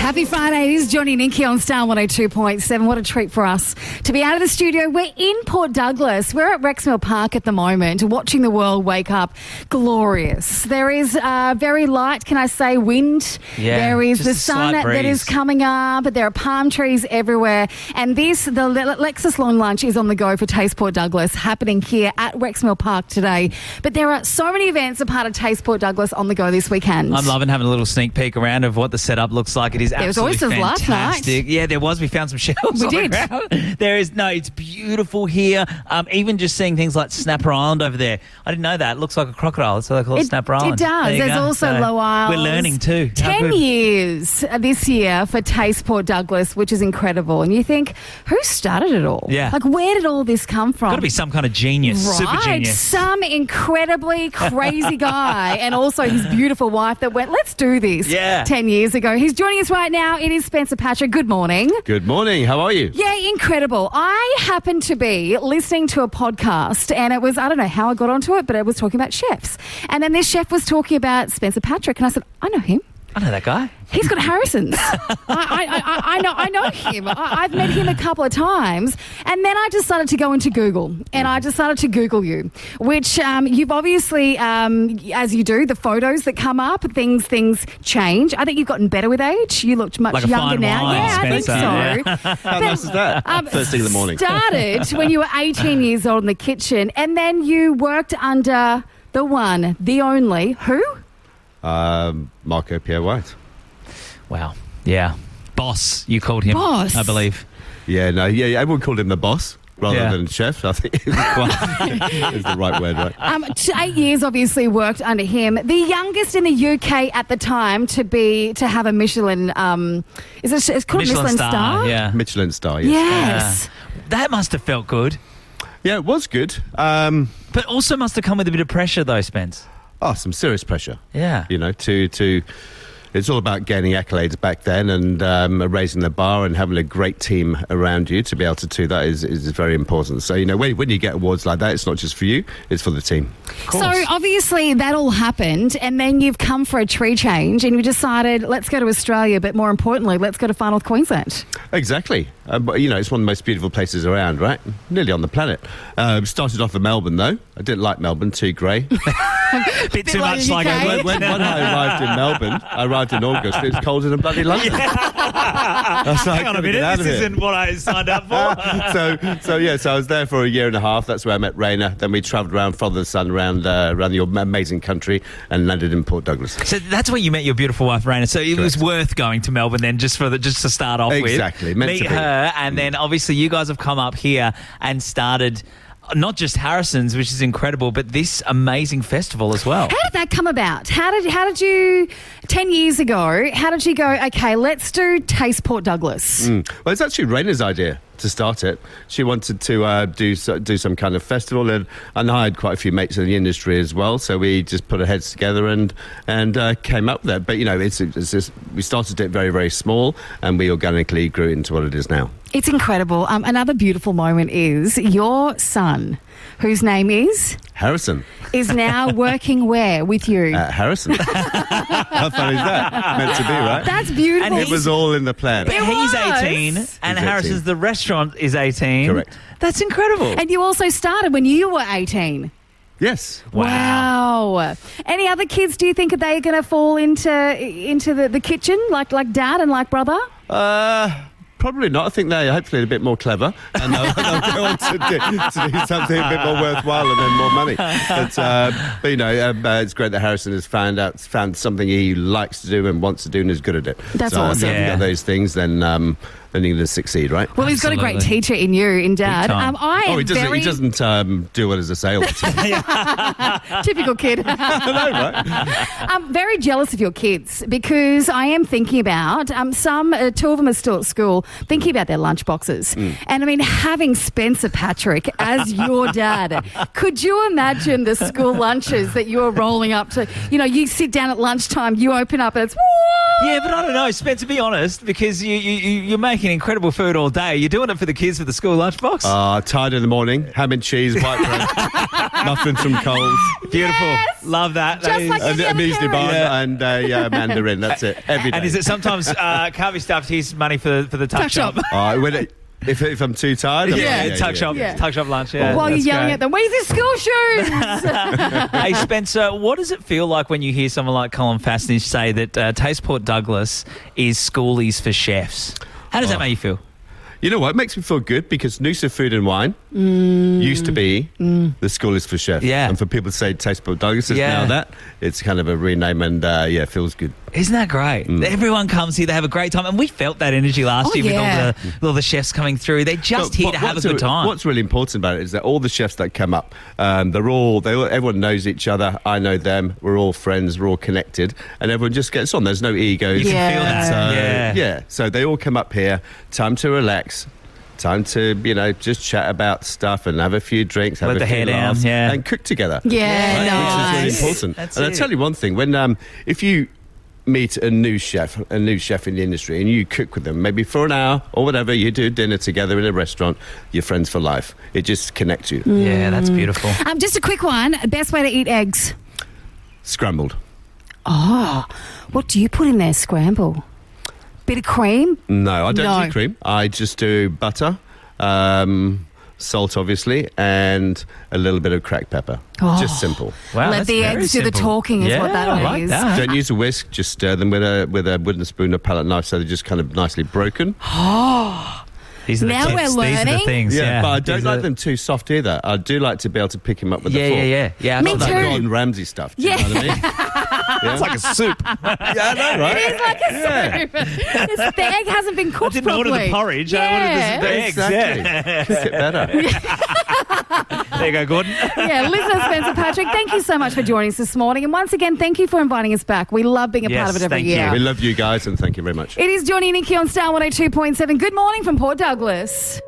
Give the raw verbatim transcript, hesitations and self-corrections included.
Happy Friday. It is Johnny and Nikki on Star one oh two point seven. What a treat for us to be out of the studio. We're in Port Douglas. We're at Rexmill Park at the moment, watching the world wake up. Glorious. There is uh, very light, can I say, wind. Yeah, there is just the a sun slight that is breeze. coming up. There are palm trees everywhere. And this, the Le- Lexus Long Lunch is on the go for Taste Port Douglas, happening here at Rexmill Park today. But there are so many events a part of Taste Port Douglas on the go this weekend. I'm loving having a little sneak peek around of what the setup looks like. It is There was absolutely oysters last fantastic. night. Yeah, there was. We found some shells. We on did. The ground. There is no. It's beautiful here. Um, even just seeing things like Snapper Island over there. I didn't know that. It looks like a crocodile. That's why they call it, It, Snapper Island. it does. There you There's go. also So Low Isles. We're learning too. How Ten good. years this year for Taste Port Douglas, which is incredible. And you think, who started it all? Yeah. Like, where did all this come from? Got to be some kind of genius, Right, super genius. some incredibly crazy guy, and also his beautiful wife that went, let's do this. Yeah. Ten years ago. He's joining us right now. It is Spencer Patrick. Good morning. Good morning. How are you? Yeah, incredible. I happened to be listening to a podcast, and it was, I don't know how I got onto it, but it was talking about chefs. And then this chef was talking about Spencer Patrick, and I said, I know him. I know that guy. He's got Harrison's. I, I, I, I know I know him. I, I've met him a couple of times. And then I decided to go into Google, and I decided to Google you, which um, you've obviously, um, as you do, the photos that come up, things things change. I think you've gotten better with age. You looked much Like a younger fine now. wine, yeah, Spencer. I think so. How nice is that? Um, First thing in the morning. Started when you were eighteen years old in the kitchen, and then you worked under the one, the only, who? Um, Marco Pierre White. Wow. Yeah. Boss, you called him. Boss. I believe. Yeah, no, yeah, yeah, everyone called him the boss rather Yeah. than chef. I think it's quite is the right word, right? Um, t- eight years obviously worked under him. The youngest in the U K at the time to be to have a Michelin. Um, is it? It's called Michelin, Michelin star. Star. Yeah. Michelin star, yes. Yes. That must have felt good. Yeah, it was good. Um, But also must have come with a bit of pressure though, Spence. oh, some serious pressure. Yeah. You know, to to it's all about gaining accolades back then and um, raising the bar and having a great team around you to be able to do that is, is very important. So, you know, when, when you get awards like that, it's not just for you, it's for the team. So obviously that all happened, and then you've come for a tree change, and you decided, let's go to Australia, but more importantly, let's go to Far North Queensland. Exactly. Um, but, you know, it's one of the most beautiful places around, right? Nearly on the planet. Um, started off in Melbourne, though. I didn't like Melbourne, too grey. Bit too like much the like U K. a when, when, when I arrived in Melbourne, I arrived in August, it was colder than bloody London. I was like, Hang on a "Gotta minute, get out this of here." isn't what I signed up for. so, so yeah, so I was there for a year and a half. That's where I met Raina. Then we travelled around, followed the sun around, uh, around the amazing country, and landed in Port Douglas. So that's where you met your beautiful wife, Raina. So it was Correct. worth going to Melbourne then, just for the, just to start off with. Exactly, meant Meet to be. her, and then obviously you guys have come up here and started not just Harrison's, which is incredible, but this amazing festival as well. How did that come about? How did how did you, ten years ago, how did you go, okay, let's do Taste Port Douglas? Mm. Well, it's actually Raina's idea to start it. She wanted to uh, do so, do some kind of festival, and, and I had quite a few mates in the industry as well. So we just put our heads together and and uh, came up with that. But you know, it's, it's just, we started it very very small, and we organically grew into what it is now. It's incredible. Um, another beautiful moment is your son, whose name is, Harrison, is now working where with you? uh, Harrison. How fun is that? Meant to be, right? That's beautiful. And It was all in the plan. But It he's was. eighteen, and He's eighteen. Harrison's the restaurant is eighteen. Correct. That's incredible. And you also started when you were eighteen. Yes. Wow. Any other kids, do you think, are they going to fall into into the, the kitchen like like dad and like brother? Uh, probably not. I think they're hopefully a bit more clever, and they'll, they'll go on to do, to do something a bit more worthwhile and then more money. But, uh, but you know, um, uh, it's great that Harrison has found out found something he likes to do and wants to do and is good at it. That's so awesome. If you've Yeah. got those things, then um, then you're going to succeed, right? Well, he's got a great Absolutely. teacher in you, in dad. Big time. Um, I am Oh, he doesn't. very He doesn't um, do it as a sales. typical kid. I know, right? I'm very jealous of your kids because I am thinking about um, some, uh, two of them are still at school, thinking about their lunch boxes. Mm. And I mean, having Spencer Patrick as your dad, could you imagine the school lunches that you're rolling up to? You know, you sit down at lunchtime, you open up and it's, Yeah, but I don't know, Spencer, be honest, because you, you, you- you're making incredible food all day. You're doing it for the kids for the school lunchbox. Uh, tired in the morning, ham and cheese, white bread, muffins from Coles, Beautiful. Yes. Love that. Just That is- like a, Any a other muesli parent. bar Yeah. and a uh, mandarin. That's it, every day. and is it sometimes uh, can't be stuffed? Here's money for, for the tuck, Tuck shop. Uh, when it, if, if I'm too tired, I'm Yeah, like, tuck shop, yeah. tuck shop lunch. Yeah, While you're that's yelling great. at them, where's your school shoes? Hey, Spencer, what does it feel like when you hear someone like Colin Fassnidge say that uh, Taste Port Douglas is schoolies for chefs? How does that Oh. make you feel? You know what? It makes me feel good because Noosa Food and Wine used to be the School is for Chef. Yeah. And for people to say Taste Port Douglas is Yeah. now that, it's kind of a rename and, uh, yeah, it feels good. Isn't that great? Mm. Everyone comes here, they have a great time, and we felt that energy last Oh, year yeah. with all the, with all the chefs coming through. They're just But- here but to have a what's good time. What's really important about it is that all the chefs that come up, um, they're all, they all, everyone knows each other. I know them. We're all friends. We're all connected, and everyone just gets on. There's no egos. You can Yeah. feel that. So, yeah. yeah. So they all come up here. Time to relax. Time to, you know, just chat about stuff and have a few drinks, have Let a the few hair down, laughs, yeah. and cook together. Yeah, Right? nice. Which is really important. That's and it. I'll tell you one thing: when um, if you meet a new chef, a new chef in the industry, and you cook with them, maybe for an hour or whatever, you do dinner together in a restaurant, you're friends for life. It just connects you. Yeah, that's beautiful. um, just a quick one. Best way to eat eggs. Scrambled. Oh, what do you put in there? Scramble. Bit of cream. No, I don't No. do cream. I just do butter. Um, salt, obviously, and a little bit of cracked pepper. Oh. Just simple. Wow, Let that's the very eggs do the simple. talking is yeah, what that I like is. that. Don't use a whisk. Just stir them with a with a wooden spoon or palette knife, so they're just kind of nicely broken. These are the Now tips. we're These are the learning. things. Yeah, but I don't These like are- them too soft either. I do like to be able to pick them up with Yeah, a fork. yeah, yeah, yeah. Me Not that too. Gordon Ramsay stuff. Do you know what I mean? Yeah. It's like a soup. Yeah, I know, right? It is like a Yeah. soup. It's- the egg hasn't been I cooked didn't order properly. the porridge. Yeah. I ordered the, the eggs. Exactly. Yeah. Cook it better. There you go, Gordon. Yeah, listener Spencer Patrick, thank you so much for joining us this morning. And once again, thank you for inviting us back. We love being a Yes, part of it every thank you. year. We love you guys, and thank you very much. It is Johnny and Nikki on Star one oh two point seven. Good morning from Port Douglas.